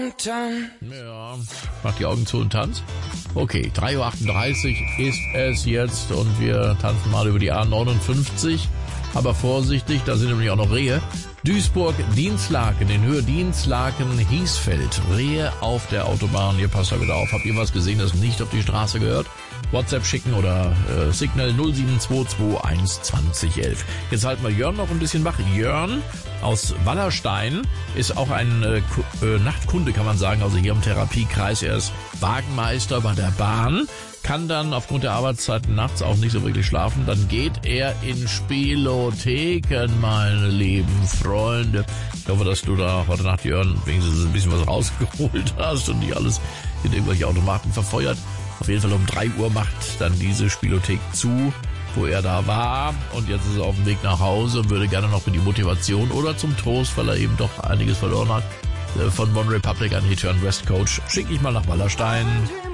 Ja, mach die Augen zu und tanz. Okay, 3.38 Uhr ist es jetzt und wir tanzen mal über die A59. Aber vorsichtig, da sind nämlich auch noch Rehe. Duisburg, Dienstlaken, in Höhe Dienstlaken, Hiesfeld. Rehe auf der Autobahn. Ihr passt da wieder auf. Habt ihr was gesehen, das nicht auf die Straße gehört? WhatsApp schicken oder Signal 0722 11. Jetzt halten wir Jörn noch ein bisschen wach. Jörn aus Wallerstein ist auch ein Nachtkunde, kann man sagen. Also hier im Therapiekreis. Er ist Wagenmeister bei der Bahn. Kann dann aufgrund der Arbeitszeiten nachts auch nicht so wirklich schlafen. Dann geht er in Spielotheken, meine lieben Freunde. Ich hoffe, dass du da heute Nacht, Jörn, wenigstens ein bisschen was rausgeholt hast und nicht alles in irgendwelche Automaten verfeuert. Auf jeden Fall um 3 Uhr macht dann diese Spielothek zu, wo er da war. Und jetzt ist er auf dem Weg nach Hause und würde gerne noch für die Motivation oder zum Trost, weil er eben doch einiges verloren hat, von One Republic, ein Return West Coach, schicke ich mal nach Wallerstein.